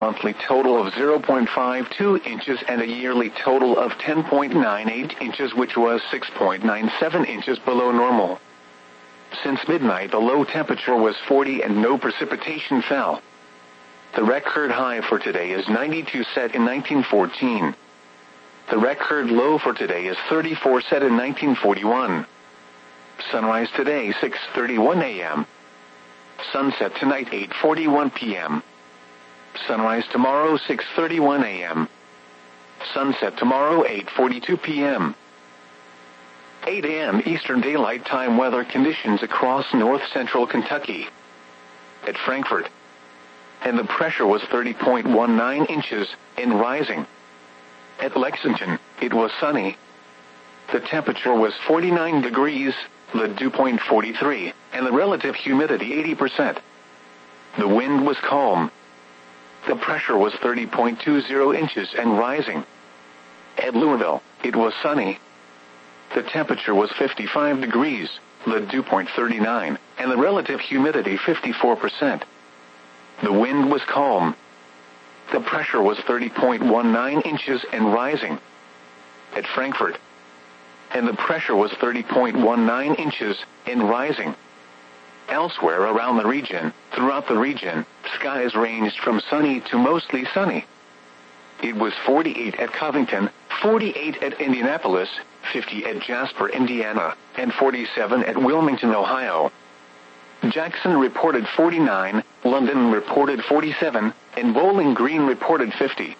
monthly total of 0.52 inches and a yearly total of 10.98 inches, which was 6.97 inches below normal. Since midnight, the low temperature was 40 and no precipitation fell. The record high for today is 92, set in 1914. The record low for today is 34, set in 1941. Sunrise today 6:31 a.m. Sunset tonight 8:41 p.m. Sunrise tomorrow 6:31 a.m. Sunset tomorrow 8:42 p.m. 8 a.m. Eastern Daylight Time weather conditions across north-central Kentucky. At Frankfort, and the pressure was 30.19 inches and rising. At Lexington, it was sunny. The temperature was 49 degrees, the dew point 43, and the relative humidity 80%. The wind was calm. The pressure was 30.20 inches and rising. At Louisville, it was sunny. The temperature was 55 degrees, the dew point 39, and the relative humidity 54%. The wind was calm. The pressure was 30.19 inches and rising. At Frankfort, and the pressure was 30.19 inches and rising. Elsewhere around the region, throughout the region, skies ranged from sunny to mostly sunny. It was 48 at Covington, 48 at Indianapolis, 50 at Jasper, Indiana, and 47 at Wilmington, Ohio. Jackson reported 49, London reported 47, and Bowling Green reported 50.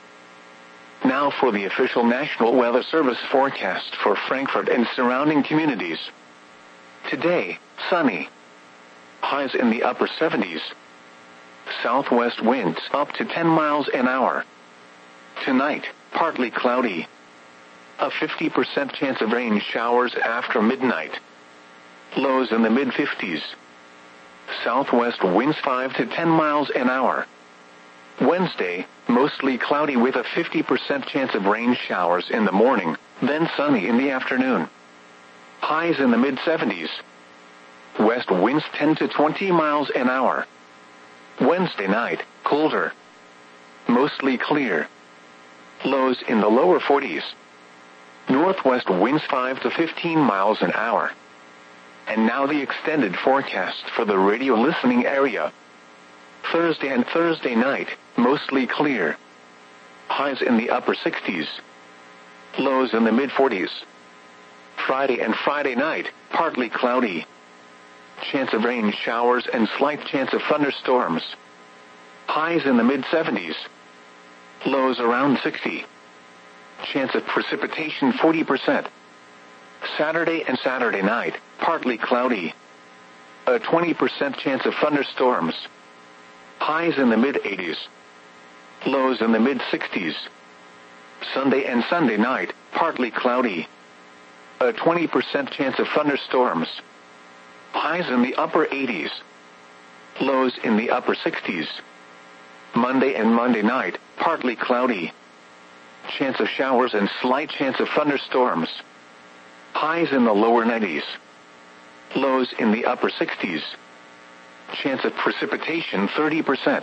Now for the official National Weather Service forecast for Frankfort and surrounding communities. Today, sunny. Highs in the upper 70s. Southwest winds up to 10 miles an hour. Tonight, partly cloudy. A 50% chance of rain showers after midnight. Lows in the mid-50s. Southwest winds 5 to 10 miles an hour. Wednesday, mostly cloudy with a 50% chance of rain showers in the morning, then sunny in the afternoon. Highs in the mid-70s. West winds 10 to 20 miles an hour. Wednesday night, colder. Mostly clear. Lows in the lower 40s. Northwest winds 5 to 15 miles an hour. And now the extended forecast for the radio listening area. Thursday and Thursday night, mostly clear. Highs in the upper 60s. Lows in the mid-40s. Friday and Friday night, partly cloudy. Chance of rain showers and slight chance of thunderstorms. Highs in the mid-70s. Lows around 60. Chance of precipitation 40%. Saturday and Saturday night, partly cloudy. A 20% chance of thunderstorms. Highs in the mid-80s. Lows in the mid-60s. Sunday and Sunday night, partly cloudy. A 20% chance of thunderstorms. Highs in the upper 80s. Lows in the upper 60s. Monday and Monday night, partly cloudy. Chance of showers and slight chance of thunderstorms. Highs in the lower 90s. Lows in the upper 60s. Chance of precipitation 30%.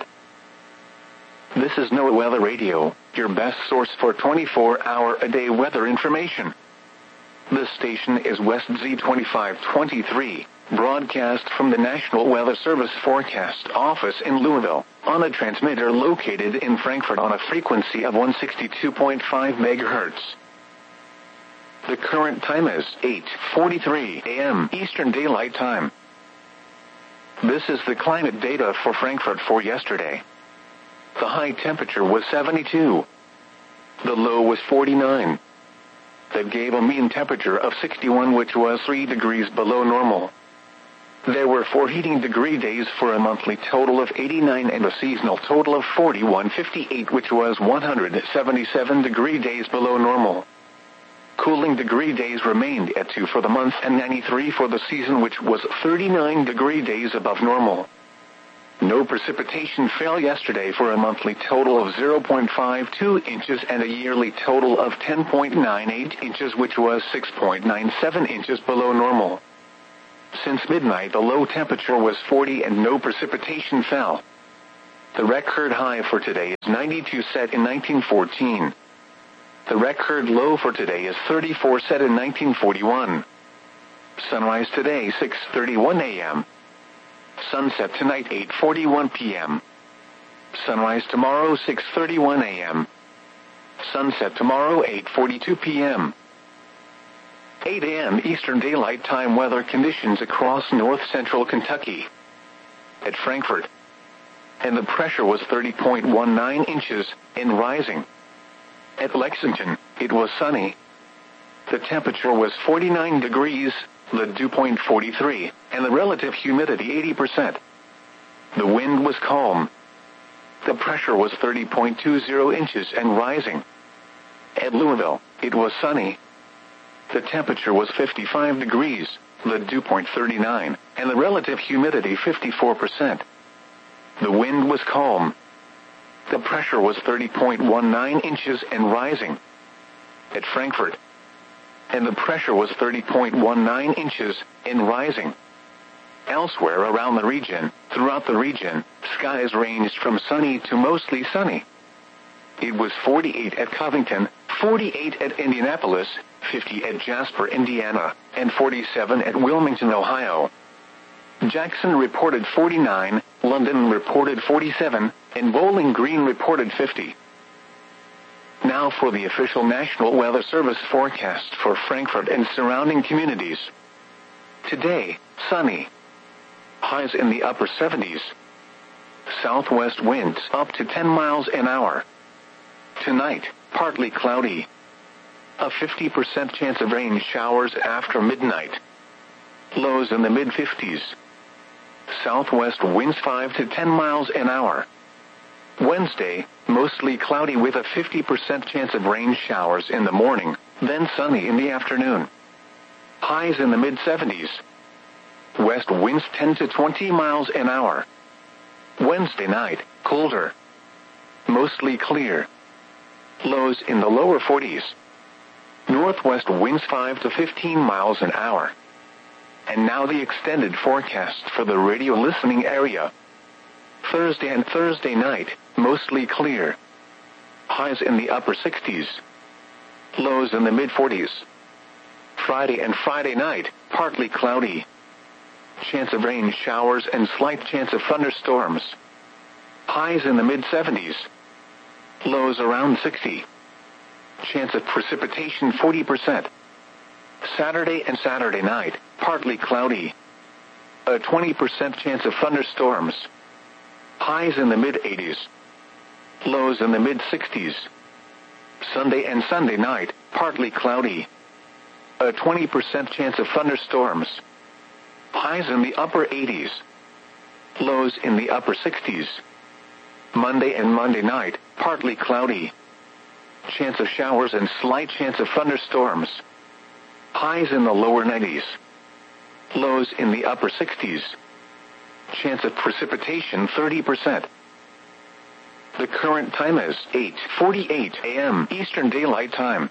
This is NOAA Weather Radio, your best source for 24-hour-a-day weather information. This station is West Z2523, broadcast from the National Weather Service Forecast Office in Louisville, on a transmitter located in Frankfort on a frequency of 162.5 megahertz. The current time is 8:43 a.m. Eastern Daylight Time. This is the climate data for Frankfort for yesterday. The high temperature was 72. The low was 49. That gave a mean temperature of 61, which was 3 degrees below normal. There were 4 heating degree days for a monthly total of 89 and a seasonal total of 41.58, which was 177 degree days below normal. Cooling degree days remained at 2 for the month and 93 for the season, which was 39 degree days above normal. No precipitation fell yesterday for a monthly total of 0.52 inches and a yearly total of 10.98 inches, which was 6.97 inches below normal. Since midnight, the low temperature was 40 and no precipitation fell. The record high for today is 92 set in 1914. The record low for today is 34 set in 1941. Sunrise today 6:31 a.m. Sunset tonight 8:41 p.m. Sunrise tomorrow 6:31 a.m. Sunset tomorrow 8:42 p.m. 8 a.m. Eastern Daylight Time weather conditions across north-central Kentucky. At Frankfort. And the pressure was 30.19 inches and rising. At Lexington, it was sunny. The temperature was 49 degrees, the dew point 43, and the relative humidity 80%. The wind was calm. The pressure was 30.20 inches and rising. At Louisville, it was sunny. The temperature was 55 degrees, the dew point 39, and the relative humidity 54%. The wind was calm. The pressure was 30.19 inches and rising. At Frankfort. And the pressure was 30.19 inches and rising. Elsewhere around the region, throughout the region, skies ranged from sunny to mostly sunny. It was 48 at Covington, 48 at Indianapolis, 50 at Jasper, Indiana, and 47 at Wilmington, Ohio. Jackson reported 49, London reported 47, and Bowling Green reported 50. Now for the official National Weather Service forecast for Frankfort and surrounding communities. Today, sunny. Highs in the upper 70s. Southwest winds up to 10 miles an hour. Tonight, partly cloudy. A 50% chance of rain showers after midnight. Lows in the mid-50s. Southwest winds 5 to 10 miles an hour. Wednesday, mostly cloudy with a 50% chance of rain showers in the morning, then sunny in the afternoon. Highs in the mid-70s. West winds 10 to 20 miles an hour. Wednesday night, colder. Mostly clear. Lows in the lower 40s. Northwest winds 5 to 15 miles an hour. And now the extended forecast for the radio listening area. Thursday and Thursday night, mostly clear. Highs in the upper 60s. Lows in the mid-40s. Friday and Friday night, partly cloudy. Chance of rain showers and slight chance of thunderstorms. Highs in the mid-70s. Lows around 60. Chance of precipitation 40%. Saturday and Saturday night, partly cloudy. A 20% chance of thunderstorms. Highs in the mid-80s. Lows in the mid-60s. Sunday and Sunday night, partly cloudy. A 20% chance of thunderstorms. Highs in the upper 80s. Lows in the upper 60s. Monday and Monday night, partly cloudy. Chance of showers and slight chance of thunderstorms. Highs in the lower 90s. Lows in the upper 60s. Chance of precipitation 30%. The current time is 8:48 a.m. Eastern Daylight Time.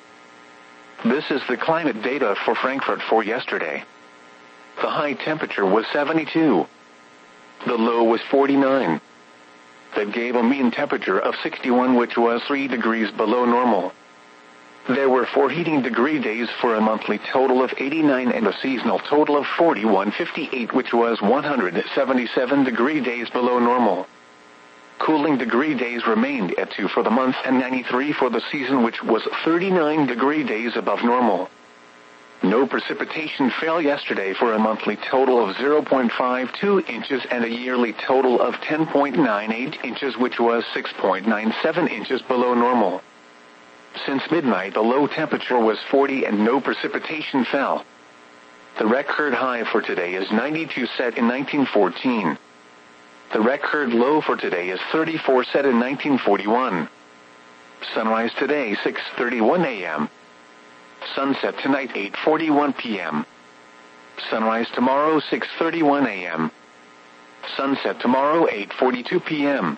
This is the climate data for Frankfort for yesterday. The high temperature was 72. The low was 49. That gave a mean temperature of 61, which was 3 degrees below normal. There were 4 heating degree days for a monthly total of 89 and a seasonal total of 41.58, which was 177 degree days below normal. Cooling degree days remained at 2 for the month and 93 for the season, which was 39 degree days above normal. No precipitation fell yesterday for a monthly total of 0.52 inches and a yearly total of 10.98 inches, which was 6.97 inches below normal. Since midnight, the low temperature was 40 and no precipitation fell. The record high for today is 92 set in 1914. The record low for today is 34 set in 1941. Sunrise today 6:31 a.m. Sunset tonight 8:41 p.m. Sunrise tomorrow 6:31 a.m. Sunset tomorrow 8:42 p.m.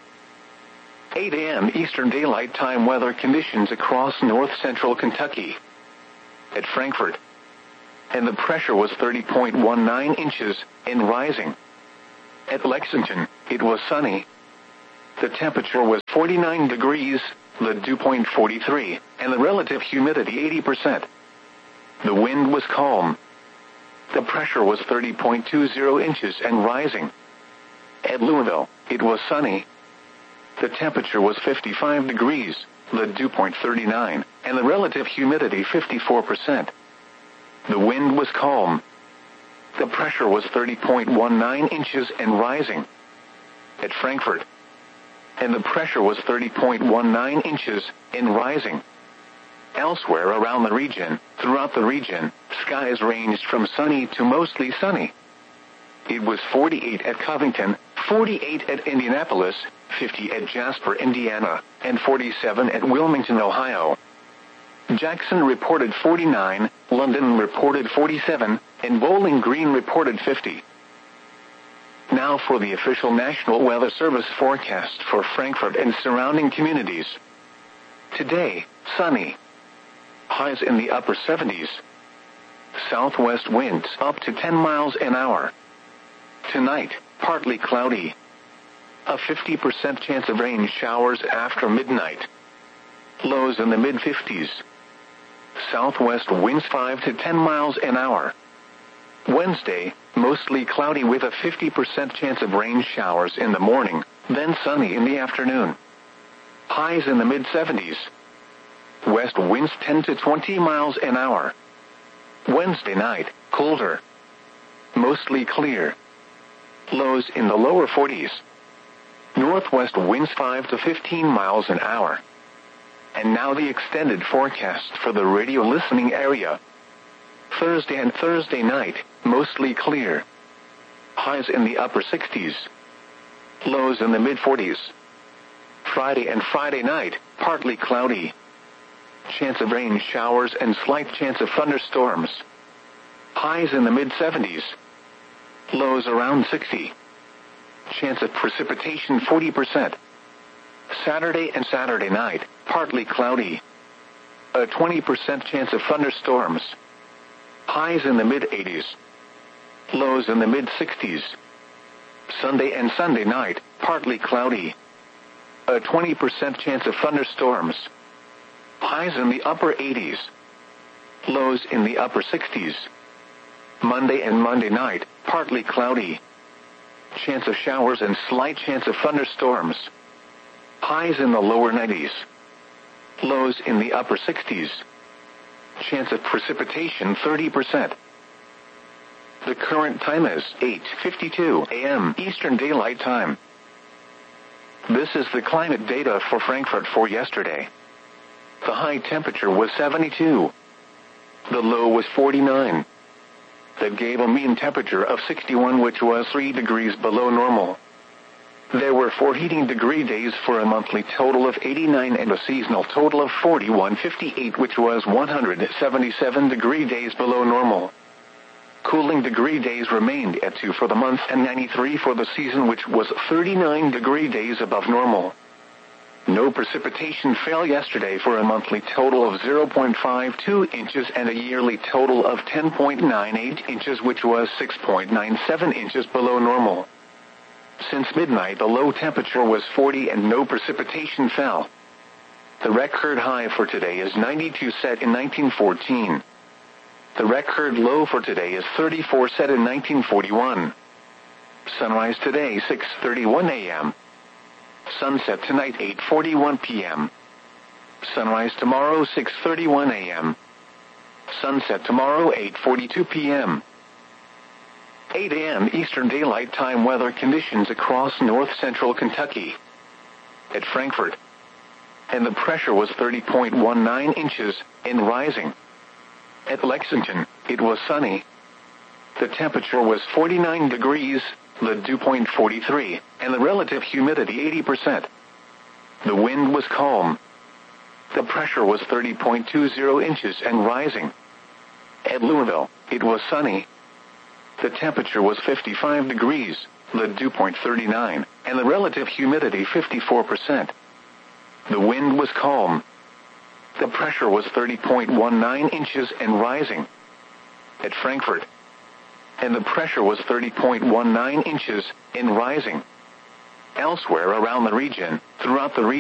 8 a.m. Eastern Daylight Time weather conditions across north-central Kentucky. At Frankfort. And the pressure was 30.19 inches and rising. At Lexington, it was sunny. The temperature was 49 degrees, the dew point 43, and the relative humidity 80%. The wind was calm. The pressure was 30.20 inches and rising. At Louisville, it was sunny. The temperature was 55 degrees, the dew point 39, and the relative humidity 54%. The wind was calm. The pressure was 30.19 inches and rising. At Frankfort, and the pressure was 30.19 inches and rising. Elsewhere around the region, throughout the region, skies ranged from sunny to mostly sunny. It was 48 at Covington, 48 at Indianapolis, 50 at Jasper, Indiana, and 47 at Wilmington, Ohio. Jackson reported 49, London reported 47, and Bowling Green reported 50. Now for the official National Weather Service forecast for Frankfort and surrounding communities. Today, sunny. Highs in the upper 70s. Southwest winds up to 10 miles an hour. Tonight, partly cloudy. A 50% chance of rain showers after midnight. Lows in the mid-50s. Southwest winds 5 to 10 miles an hour. Wednesday, mostly cloudy with a 50% chance of rain showers in the morning, then sunny in the afternoon. Highs in the mid-70s. West winds 10 to 20 miles an hour. Wednesday night, colder. Mostly clear. Lows in the lower 40s. Northwest winds 5 to 15 miles an hour. And now the extended forecast for the radio listening area. Thursday and Thursday night, mostly clear. Highs in the upper 60s. Lows in the mid-40s. Friday and Friday night, partly cloudy. Chance of rain showers and slight chance of thunderstorms. Highs in the mid-70s. Lows around 60. Chance of precipitation 40%. Saturday and Saturday night, partly cloudy. A 20% chance of thunderstorms. Highs in the mid-80s. Lows in the mid-60s. Sunday and Sunday night, partly cloudy. A 20% chance of thunderstorms. Highs in the upper 80s. Lows in the upper 60s. Monday and Monday night, partly cloudy. Chance of showers and slight chance of thunderstorms. Highs in the lower 90s. Lows in the upper 60s. Chance of precipitation 30%. The current time is 8:52 a.m. Eastern Daylight Time. This is the climate data for Frankfort for yesterday. The high temperature was 72. The low was 49. That gave a mean temperature of 61, which was 3 degrees below normal. There were 4 heating degree days for a monthly total of 89 and a seasonal total of 41.58, which was 177 degree days below normal. Cooling degree days remained at 2 for the month and 93 for the season, which was 39 degree days above normal. No precipitation fell yesterday for a monthly total of 0.52 inches and a yearly total of 10.98 inches, which was 6.97 inches below normal. Since midnight, the low temperature was 40 and no precipitation fell. The record high for today is 92, set in 1914. The record low for today is 34, set in 1941. Sunrise today 6:31 a.m. Sunset tonight 8:41 p.m. Sunrise tomorrow 6:31 a.m. Sunset tomorrow 8:42 p.m. 8 a.m. Eastern Daylight Time weather conditions across north-central Kentucky. At Frankfort, and the pressure was 30.19 inches and rising. At Lexington, it was sunny. The temperature was 49 degrees, the dew point 43, and the relative humidity 80%. The wind was calm. The pressure was 30.20 inches and rising. At Louisville, it was sunny. The temperature was 55 degrees, the dew point 39, and the relative humidity 54%. The wind was calm. The pressure was 30.19 inches and rising. At Frankfort, and the pressure was 30.19 inches and rising. Elsewhere around the region, throughout the region,